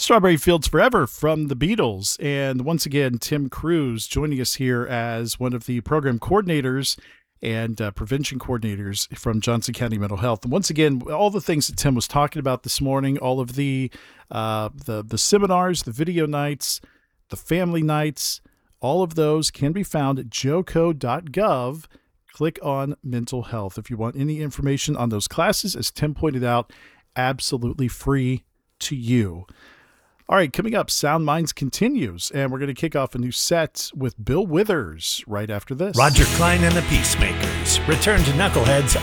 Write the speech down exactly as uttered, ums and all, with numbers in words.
Strawberry Fields Forever from the Beatles. And once again, Tim Cruz joining us here as one of the program coordinators and uh, prevention coordinators from Johnson County Mental Health. And once again, all the things that Tim was talking about this morning, all of the uh, the, the seminars, the video nights, the family nights, all of those can be found at joco dot gov. Click on mental health. If you want any information on those classes, as Tim pointed out, absolutely free to you. All right, coming up, Sound Minds continues, and we're going to kick off a new set with Bill Withers right after this. Roger Klein and the Peacemakers return to Knuckleheads